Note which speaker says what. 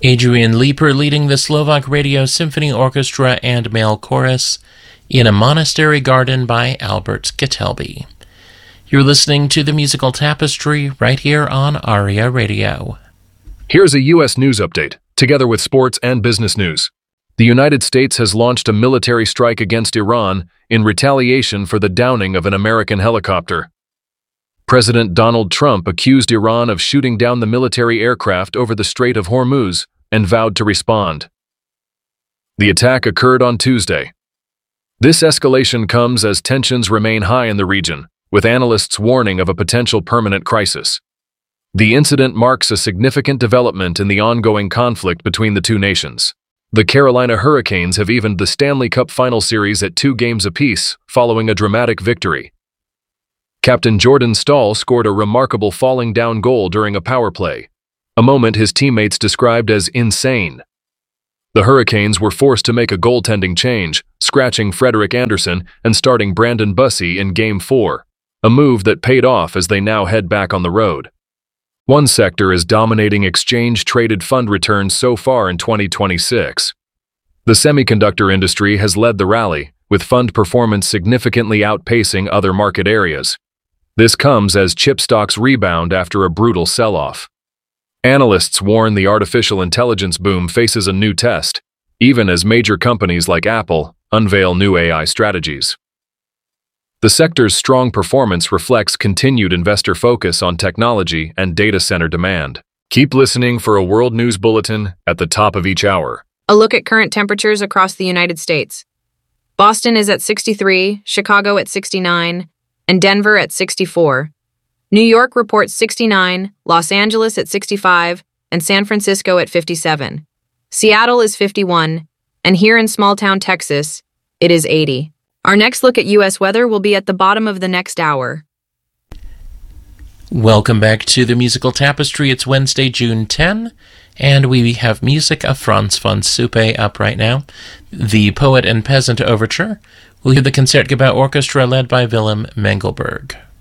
Speaker 1: Adrian Leeper leading the Slovak Radio Symphony Orchestra and Male Chorus in A Monastery Garden by Albert Gettelby. You're listening to the Musical Tapestry right here on ARIA Radio.
Speaker 2: Here's a U.S. news update, together with sports and business news. The United States has launched a military strike against Iran in retaliation for the downing of an American helicopter. President Donald Trump accused Iran of shooting down the military aircraft over the Strait of Hormuz and vowed to respond. The attack occurred on Tuesday. This escalation comes as tensions remain high in the region, with analysts warning of a potential permanent crisis. The incident marks a significant development in the ongoing conflict between the two nations. The Carolina Hurricanes have evened the Stanley Cup Final Series at 2 games apiece, following a dramatic victory. Captain Jordan Staal scored a remarkable falling down goal during a power play, a moment his teammates described as insane. The Hurricanes were forced to make a goaltending change, scratching Frederik Andersen and starting Brandon Bussi in Game 4, a move that paid off as they now head back on the road. One sector is dominating exchange-traded fund returns so far in 2026. The semiconductor industry has led the rally, with fund performance significantly outpacing other market areas. This comes as chip stocks rebound after a brutal sell-off. Analysts warn the artificial intelligence boom faces a new test, even as major companies like Apple unveil new AI strategies. The sector's strong performance reflects continued investor focus on technology and data center demand. Keep listening for a World News Bulletin at the top of each hour.
Speaker 3: A look at current temperatures across the United States. Boston is at 63, Chicago at 69, and Denver at 64. New York reports 69, Los Angeles at 65, and San Francisco at 57. Seattle is 51, and here in small-town Texas, it is 80. Our next look at U.S. weather will be at the bottom of the next hour.
Speaker 1: Welcome back to the Musical Tapestry. It's Wednesday, June 10, and we have music of Franz von Suppe up right now. The Poet and Peasant Overture. We'll hear the Concertgebouw Orchestra led by Willem Mengelberg.